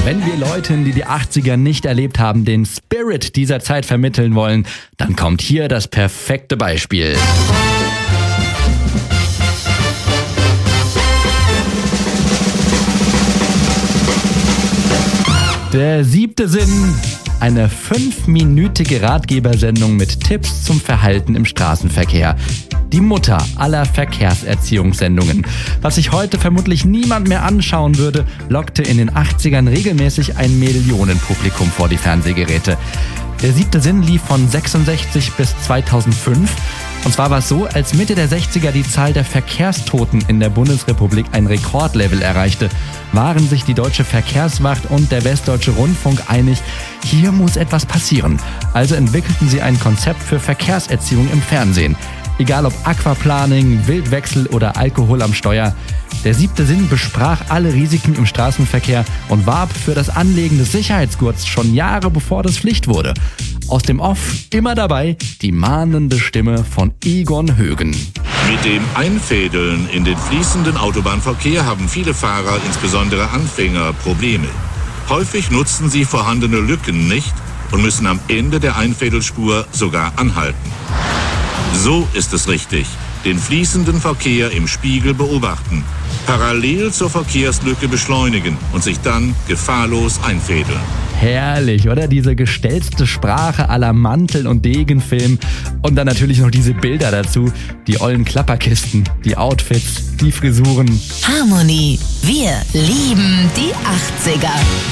Wenn wir Leuten, die die 80er nicht erlebt haben, den Spirit dieser Zeit vermitteln wollen, dann kommt hier das perfekte Beispiel. Der 7. Sinn, eine 5-minütige Ratgebersendung mit Tipps zum Verhalten im Straßenverkehr. Die Mutter aller Verkehrserziehungssendungen. Was sich heute vermutlich niemand mehr anschauen würde, lockte in den 80ern regelmäßig ein Millionenpublikum vor die Fernsehgeräte. Der 7. Sinn lief von 66 bis 2005. Und zwar war es so, als Mitte der 60er die Zahl der Verkehrstoten in der Bundesrepublik ein Rekordlevel erreichte, waren sich die Deutsche Verkehrswacht und der Westdeutsche Rundfunk einig, hier muss etwas passieren. Also entwickelten sie ein Konzept für Verkehrserziehung im Fernsehen. Egal ob Aquaplaning, Wildwechsel oder Alkohol am Steuer. Der 7. Sinn besprach alle Risiken im Straßenverkehr und warb für das Anlegen des Sicherheitsgurts schon Jahre bevor das Pflicht wurde. Aus dem Off immer dabei die mahnende Stimme von Egon Högen. Mit dem Einfädeln in den fließenden Autobahnverkehr haben viele Fahrer, insbesondere Anfänger, Probleme. Häufig nutzen sie vorhandene Lücken nicht und müssen am Ende der Einfädelspur sogar anhalten. So ist es richtig. Den fließenden Verkehr im Spiegel beobachten, parallel zur Verkehrslücke beschleunigen und sich dann gefahrlos einfädeln. Herrlich, oder? Diese gestelzte Sprache à la Mantel- und Degenfilm. Und dann natürlich noch diese Bilder dazu. Die ollen Klapperkisten, die Outfits, die Frisuren. Harmonie. Wir lieben die 80er.